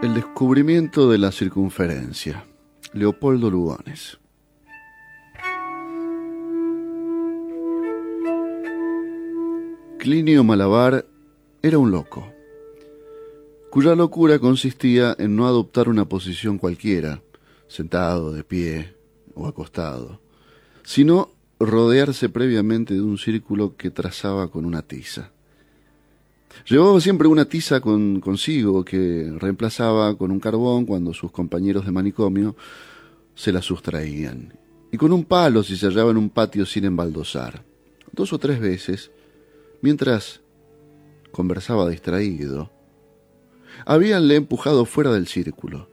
El descubrimiento de la circunferencia. Leopoldo Lugones. Clinio Malabar era un loco, cuya locura consistía en no adoptar una posición cualquiera, sentado, de pie o acostado, sino rodearse previamente de un círculo que trazaba con una tiza. Llevaba siempre una tiza consigo que reemplazaba con un carbón cuando sus compañeros de manicomio se la sustraían, y con un palo si se hallaba en un patio sin embaldosar. 2 o 3 veces, mientras conversaba distraído, habíanle empujado fuera del círculo.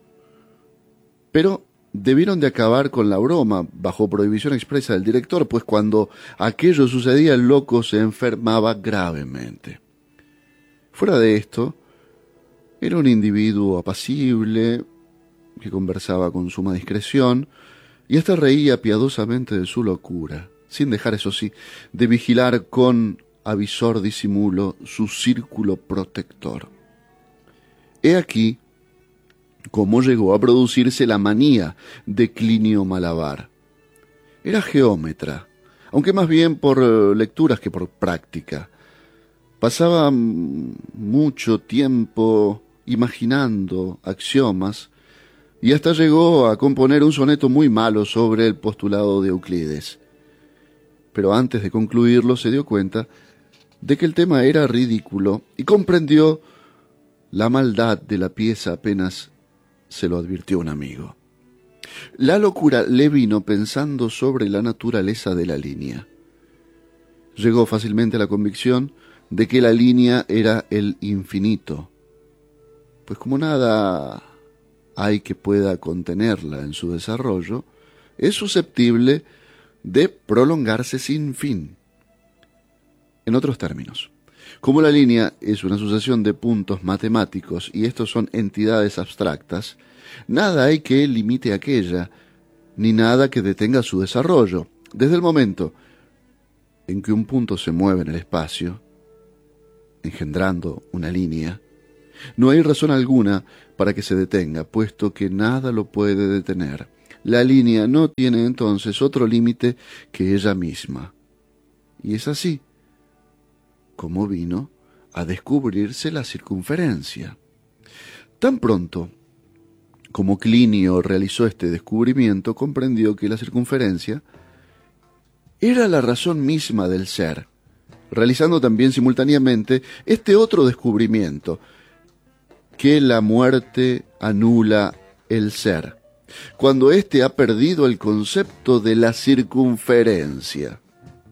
Pero debieron de acabar con la broma bajo prohibición expresa del director, pues cuando aquello sucedía el loco se enfermaba gravemente. Fuera de esto, era un individuo apacible, que conversaba con suma discreción, y hasta reía piadosamente de su locura, sin dejar, eso sí, de vigilar con avisor disimulo su círculo protector. He aquí cómo llegó a producirse la manía de Clinio Malabar. Era geómetra, aunque más bien por lecturas que por práctica. Pasaba mucho tiempo imaginando axiomas y hasta llegó a componer un soneto muy malo sobre el postulado de Euclides. Pero antes de concluirlo se dio cuenta de que el tema era ridículo y comprendió la maldad de la pieza apenas se lo advirtió un amigo. La locura le vino pensando sobre la naturaleza de la línea. Llegó fácilmente a la convicción de que la línea era el infinito, pues como nada hay que pueda contenerla en su desarrollo, es susceptible de prolongarse sin fin. En otros términos, como la línea es una sucesión de puntos matemáticos y estos son entidades abstractas, nada hay que limite aquella, ni nada que detenga su desarrollo. Desde el momento en que un punto se mueve en el espacio, engendrando una línea, no hay razón alguna para que se detenga, puesto que nada lo puede detener. La línea no tiene entonces otro límite que ella misma. Y es así como vino a descubrirse la circunferencia. Tan pronto como Clinio realizó este descubrimiento, comprendió que la circunferencia era la razón misma del ser, realizando también simultáneamente este otro descubrimiento, que la muerte anula el ser, cuando éste ha perdido el concepto de la circunferencia.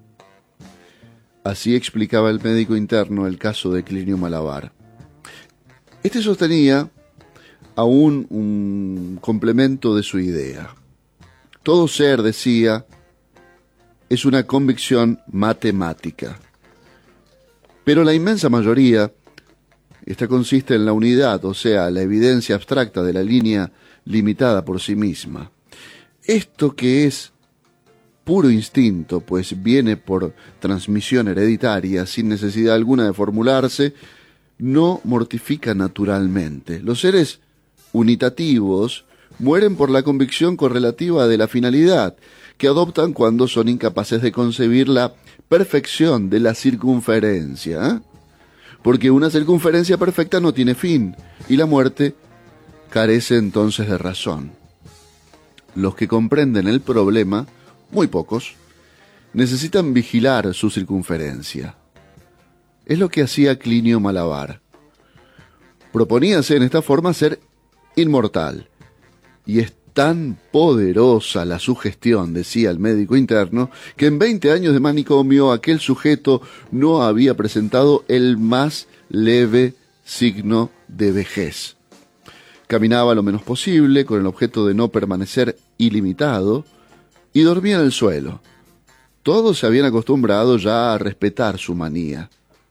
Así explicaba el médico interno el caso de Clinio Malabar. Este sostenía aún un complemento de su idea. Todo ser, decía, es una convicción matemática. Pero la inmensa mayoría, esta consiste en la unidad, o sea, la evidencia abstracta de la línea limitada por sí misma. Esto que es puro instinto, pues viene por transmisión hereditaria, sin necesidad alguna de formularse, no mortifica naturalmente. Los seres unitativos mueren por la convicción correlativa de la finalidad, que adoptan cuando son incapaces de concebir la perfección de la circunferencia, porque una circunferencia perfecta no tiene fin, y la muerte carece entonces de razón. Los que comprenden el problema, muy pocos, necesitan vigilar su circunferencia. Es lo que hacía Clinio Malabar. Proponíase en esta forma ser inmortal, y es tan poderosa la sugestión, decía el médico interno, que en 20 años de manicomio aquel sujeto no había presentado el más leve signo de vejez. Caminaba lo menos posible, con el objeto de no permanecer ilimitado, y dormía en el suelo. Todos se habían acostumbrado ya a respetar su manía.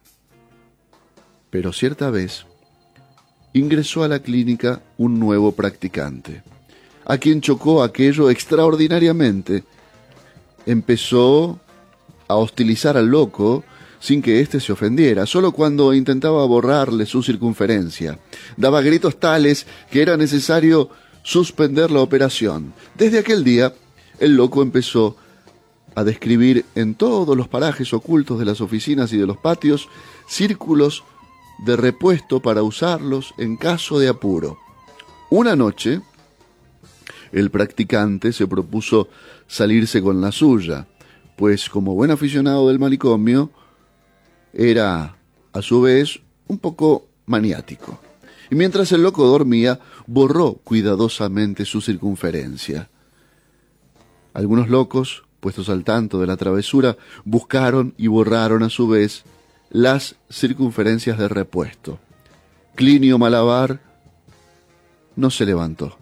Pero cierta vez ingresó a la clínica un nuevo practicante, a quien chocó aquello extraordinariamente. Empezó a hostilizar al loco, sin que éste se ofendiera, solo cuando intentaba borrarle su circunferencia. Daba gritos tales que era necesario suspender la operación. Desde aquel día, el loco empezó a describir en todos los parajes ocultos de las oficinas y de los patios círculos de repuesto para usarlos en caso de apuro. Una noche, el practicante se propuso salirse con la suya, pues como buen aficionado del manicomio, era, a su vez, un poco maniático. Y mientras el loco dormía, borró cuidadosamente su circunferencia. Algunos locos, puestos al tanto de la travesura, buscaron y borraron a su vez las circunferencias de repuesto. Clinio Malabar no se levantó.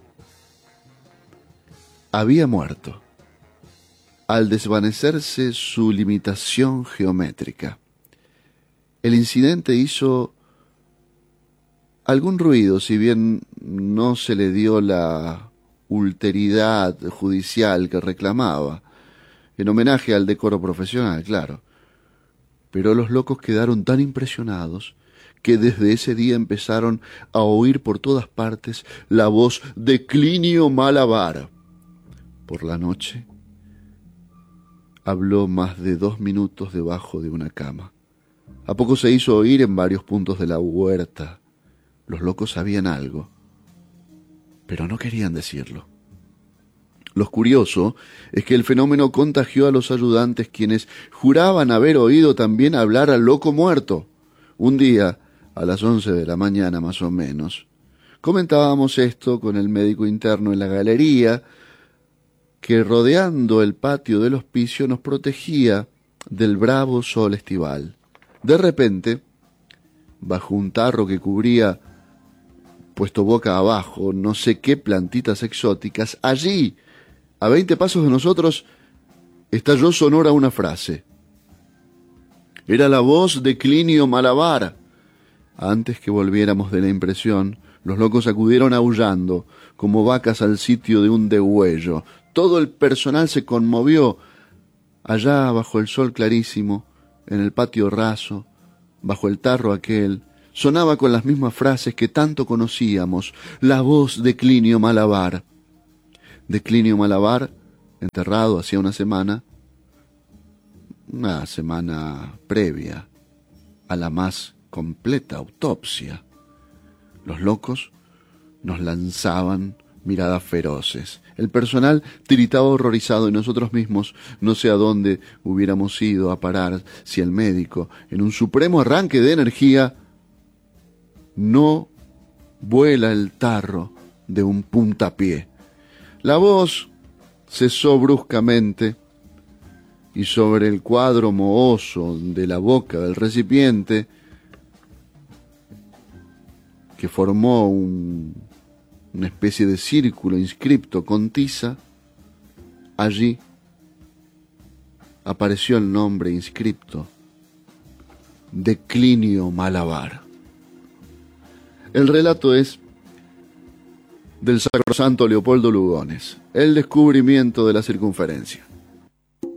Había muerto al desvanecerse su limitación geométrica. El incidente hizo algún ruido, si bien no se le dio la ulterior judicial que reclamaba, en homenaje al decoro profesional, claro. Pero los locos quedaron tan impresionados que desde ese día empezaron a oír por todas partes la voz de Clinio Malabar. Por la noche, habló más de 2 minutos debajo de una cama. A poco se hizo oír en varios puntos de la huerta. Los locos sabían algo, pero no querían decirlo. Lo curioso es que el fenómeno contagió a los ayudantes, quienes juraban haber oído también hablar al loco muerto. Un día, a las 11 de la mañana más o menos, comentábamos esto con el médico interno en la galería, que rodeando el patio del hospicio nos protegía del bravo sol estival. De repente, bajo un tarro que cubría, puesto boca abajo, no sé qué plantitas exóticas, allí, a 20 pasos de nosotros, estalló sonora una frase. Era la voz de Clinio Malabar. Antes que volviéramos de la impresión, los locos acudieron aullando, como vacas al sitio de un degüello. Todo el personal se conmovió. Allá, bajo el sol clarísimo, en el patio raso, bajo el tarro aquel, sonaba con las mismas frases que tanto conocíamos, la voz de Clinio Malabar. De Clinio Malabar, enterrado hacía una semana previa a la más completa autopsia. Los locos nos lanzaban miradas feroces. El personal tiritaba horrorizado y nosotros mismos no sé a dónde hubiéramos ido a parar si el médico, en un supremo arranque de energía, no vuela el tarro de un puntapié. La voz cesó bruscamente y sobre el cuadro mohoso de la boca del recipiente, que formó una especie de círculo inscripto con tiza, allí apareció el nombre inscripto de Clinio Malabar. El relato es del sacrosanto Leopoldo Lugones, El descubrimiento de la circunferencia.